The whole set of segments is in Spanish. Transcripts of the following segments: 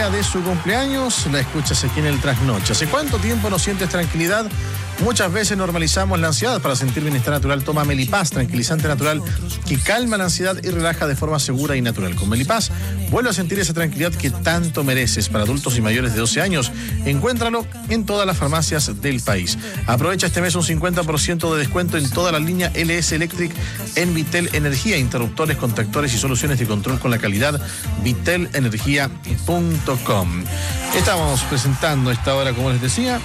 día de su cumpleaños, la escuchas aquí en el Trasnoche. ¿Hace cuánto tiempo no sientes tranquilidad? Muchas veces normalizamos la ansiedad. Para sentir bienestar natural, toma Melipaz, tranquilizante natural que calma la ansiedad y relaja de forma segura y natural. Con Melipaz, vuelve a sentir esa tranquilidad que tanto mereces. Para adultos y mayores de 12 años, encuéntralo en todas las farmacias del país. Aprovecha este mes un 50% de descuento en toda la línea LS Electric en Vitel Energía, interruptores, contactores y soluciones de control con la calidad. Vitelenergia.com. Estamos presentando a esta hora, como les decía,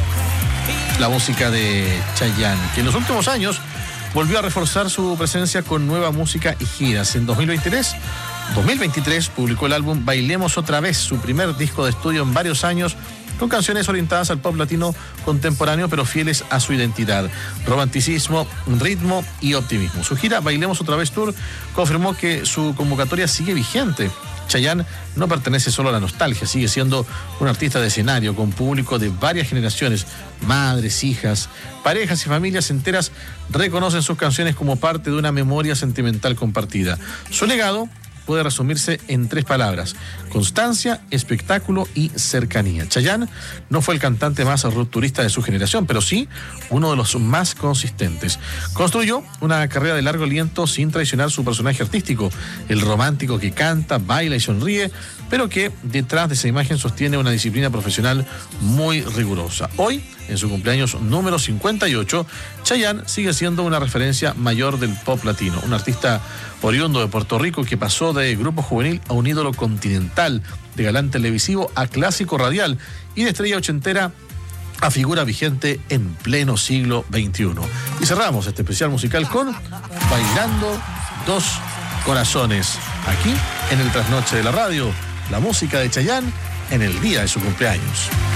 la música de Chayanne, que en los últimos años volvió a reforzar su presencia con nueva música y giras. En 2023 publicó el álbum Bailemos Otra Vez, su primer disco de estudio en varios años, con canciones orientadas al pop latino contemporáneo, pero fieles a su identidad, romanticismo, ritmo y optimismo. Su gira Bailemos Otra Vez Tour confirmó que su convocatoria sigue vigente. Chayanne no pertenece solo a la nostalgia, sigue siendo un artista de escenario con público de varias generaciones. Madres, hijas, parejas y familias enteras reconocen sus canciones como parte de una memoria sentimental compartida. Su legado puede resumirse en 3 palabras: constancia, espectáculo y cercanía. Chayanne no fue el cantante más rupturista de su generación, pero sí uno de los más consistentes. Construyó una carrera de largo aliento sin traicionar su personaje artístico, el romántico que canta, baila y sonríe, pero que detrás de esa imagen sostiene una disciplina profesional muy rigurosa. Hoy, en su cumpleaños número 58, Chayanne sigue siendo una referencia mayor del pop latino, un artista oriundo de Puerto Rico que pasó de grupo juvenil a un ídolo continental, de galán televisivo a clásico radial y de estrella ochentera a figura vigente en pleno siglo XXI. Y cerramos este especial musical con Bailando Dos Corazones, aquí en el Trasnoche de la Radio, la música de Chayanne en el día de su cumpleaños.